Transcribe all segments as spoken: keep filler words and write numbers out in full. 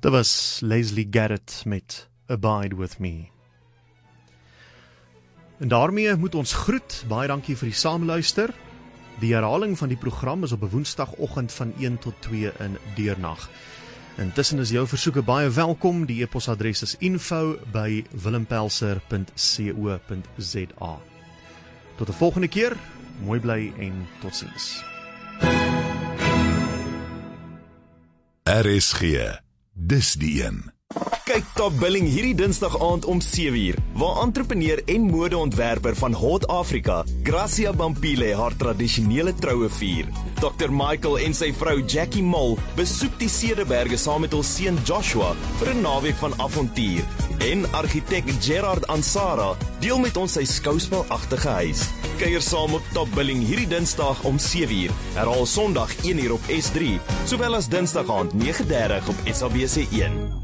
Dit was Leslie Garrett met Abide With Me. En daarmee moet ons groet. Baie dankie vir die saamluister. Die herhaling van die program is op 'n woensdagoggend van een tot twee in deernag. Intussen is jou versoeke baie welkom. Die e-posadres is info by willempelser punt co punt za. Tot 'n volgende keer, mooi bly en totsiens. R S G, dis die een. Kyk Top Billing hierdie Dinsdag aand om sewe uur, waar entrepreneur en modeontwerper van Hot Africa, Gracia Bampile, haar tradisionele troue vier. dokter Michael en sy vrou Jackie Mol besoek die Cederberge saam met hul seun Joshua vir 'n naweek van avontuur. En argitek Gerard Ansara deel met ons sy skouspelagtige huis. Kuier saam op Top Billing hierdie Dinsdag om sewe uur, herhaal Sondag een uur op S drie, sowel as Dinsdag aand nege dertig op S A B C een.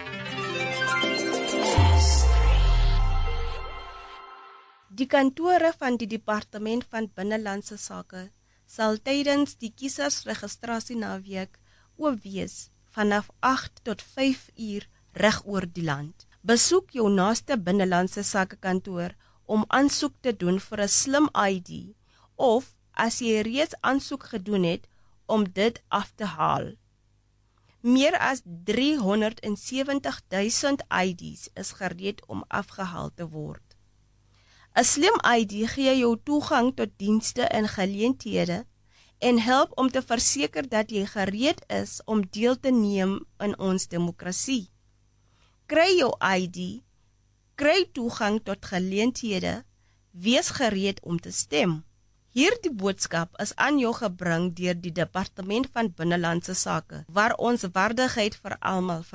Die kantore van die Departement van Binnelandse Sake sal tydens die kiesersregistrasie-naweek oop wees vanaf agt tot vyf uur reg oor die land. Besoek jou naaste Binnelandse Sake kantoor om aansoek te doen vir 'n slim I D of as jy reeds aansoek gedoen het om dit af te haal. Meer as driehonderdsewentig duisend I Ds is gereed om afgehaal te word. 'n Slim I D gee jou toegang tot dienste en geleenthede en help om te verseker dat jy gereed is om deel te neem in ons demokrasie. Kry jou I D, kry toegang tot geleenthede, wees gereed om te stem. Hierdie boodskap is aan jou gebring deur die Departement van Binnelandse Sake, waar ons waardigheid vir almal